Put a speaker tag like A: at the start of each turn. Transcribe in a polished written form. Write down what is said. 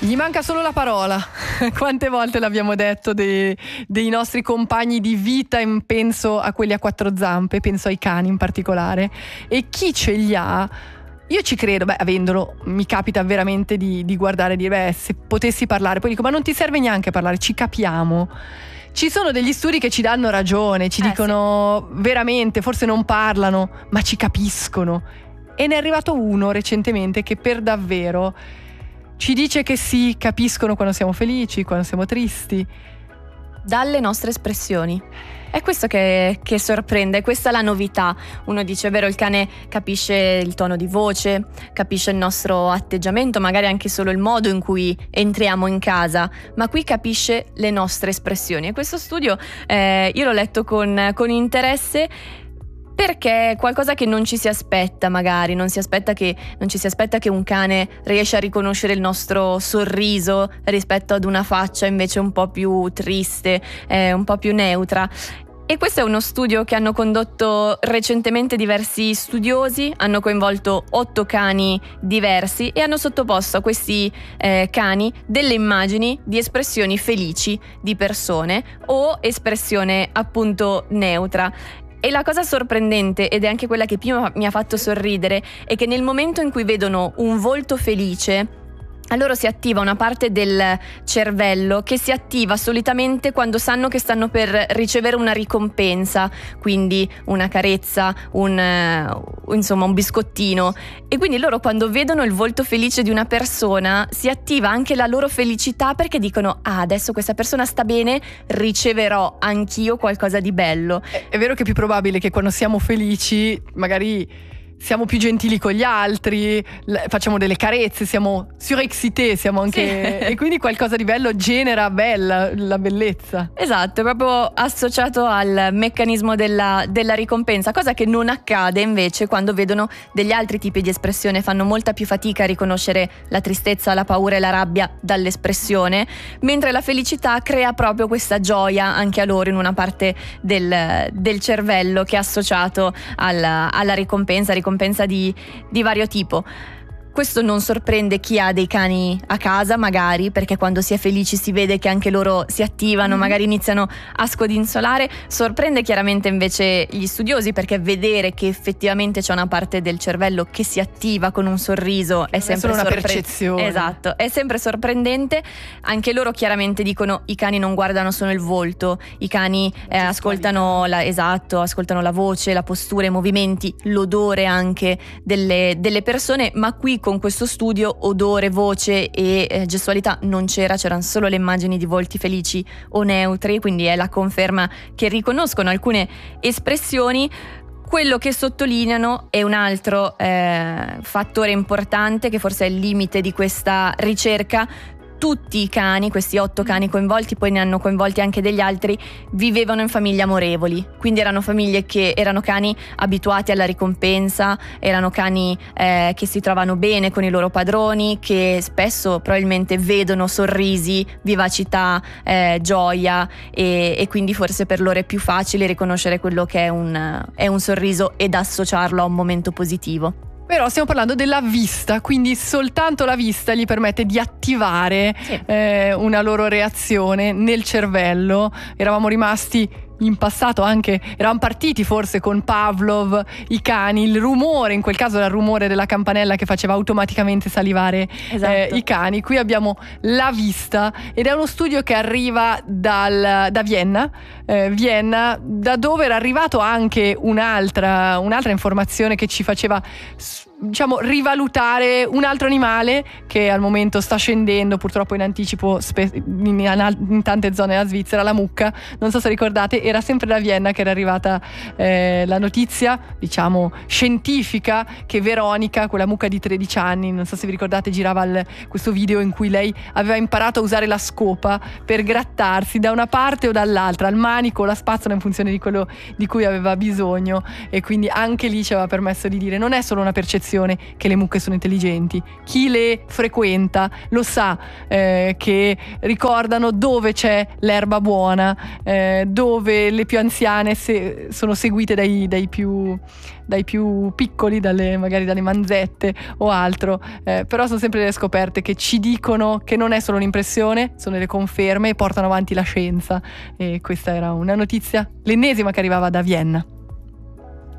A: Gli manca solo la parola. Quante volte l'abbiamo detto dei nostri compagni di vita, penso a quelli a quattro zampe, penso ai cani in particolare. E chi ce li ha, io ci credo, avendolo, mi capita veramente di guardare e dire, se potessi parlare, poi dico, ma non ti serve neanche parlare, ci capiamo. Ci sono degli studi che ci danno ragione, ci dicono veramente, forse non parlano, ma ci capiscono. E ne è arrivato uno recentemente che per davvero ci dice che sì, capiscono quando siamo felici, quando siamo tristi.
B: Dalle nostre espressioni. È questo che sorprende, questa è la novità. Uno dice, è vero, il cane capisce il tono di voce, capisce il nostro atteggiamento, magari anche solo il modo in cui entriamo in casa, ma qui capisce le nostre espressioni. E questo studio io l'ho letto con interesse, perché è qualcosa che non ci si aspetta, magari non ci si aspetta che un cane riesca a riconoscere il nostro sorriso rispetto ad una faccia invece un po' più triste, un po' più neutra. E questo è uno studio che hanno condotto recentemente diversi studiosi, hanno coinvolto 8 cani diversi e hanno sottoposto a questi cani delle immagini di espressioni felici di persone o espressione appunto neutra. E la cosa sorprendente, ed è anche quella che più mi ha fatto sorridere, è che nel momento in cui vedono un volto felice, a loro si attiva una parte del cervello che si attiva solitamente quando sanno che stanno per ricevere una ricompensa, quindi una carezza, un biscottino. E quindi loro, quando vedono il volto felice di una persona, si attiva anche la loro felicità, perché dicono, adesso questa persona sta bene, riceverò anch'io qualcosa di bello.
A: È vero che è più probabile che quando siamo felici magari siamo più gentili con gli altri, facciamo delle carezze, siamo surexcité, siamo anche e quindi qualcosa di bello genera la bellezza.
B: Esatto, è proprio associato al meccanismo della ricompensa, cosa che non accade invece quando vedono degli altri tipi di espressione. Fanno molta più fatica a riconoscere la tristezza, la paura e la rabbia dall'espressione, mentre la felicità crea proprio questa gioia anche a loro in una parte del cervello che è associato alla ricompensa di vario tipo. Questo non sorprende chi ha dei cani a casa, magari, perché quando si è felici si vede che anche loro si attivano, magari iniziano a scodinzolare. Sorprende chiaramente invece gli studiosi, perché vedere che effettivamente c'è una parte del cervello che si attiva con un sorriso è sempre
A: una percezione.
B: Esatto, è sempre sorprendente. Anche loro chiaramente dicono, i cani non guardano solo il volto, i cani ascoltano la voce, la postura, i movimenti, l'odore anche delle persone, ma qui con questo studio odore, voce e gestualità non c'erano solo le immagini di volti felici o neutri, quindi è la conferma che riconoscono alcune espressioni. Quello che sottolineano è un altro fattore importante, che forse è il limite di questa ricerca. Tutti i cani, questi 8 cani coinvolti, poi ne hanno coinvolti anche degli altri, vivevano in famiglie amorevoli, quindi erano famiglie che erano cani abituati alla ricompensa, erano cani che si trovano bene con i loro padroni, che spesso probabilmente vedono sorrisi, vivacità, gioia, e quindi forse per loro è più facile riconoscere quello che è un sorriso ed associarlo a un momento positivo.
A: Però stiamo parlando della vista, quindi soltanto la vista gli permette di attivare una loro reazione nel cervello. Eravamo rimasti in passato anche, eravamo partiti forse con Pavlov, i cani, il rumore, in quel caso era il rumore della campanella che faceva automaticamente salivare i cani. Qui abbiamo la vista, ed è uno studio che arriva da Vienna, da dove era arrivato anche un'altra informazione che ci faceva rivalutare un altro animale che al momento sta scendendo purtroppo in anticipo in tante zone della Svizzera, la mucca. Non so se ricordate, era sempre da Vienna che era arrivata la notizia scientifica che Veronica, quella mucca di 13 anni, non so se vi ricordate, girava questo video in cui lei aveva imparato a usare la scopa per grattarsi da una parte o dall'altra, il manico o la spazzola, in funzione di quello di cui aveva bisogno, e quindi anche lì ci aveva permesso di dire non è solo una percezione l'impressione che le mucche sono intelligenti. Chi le frequenta lo sa che ricordano dove c'è l'erba buona, dove le più anziane sono seguite dai più piccoli, magari dalle manzette o altro, però sono sempre delle scoperte che ci dicono che non è solo un'impressione, sono delle conferme e portano avanti la scienza. E questa era una notizia, l'ennesima che arrivava da Vienna.